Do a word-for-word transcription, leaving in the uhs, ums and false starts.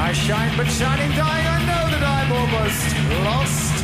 I shine, but shining, dying, I know that I'm almost lost.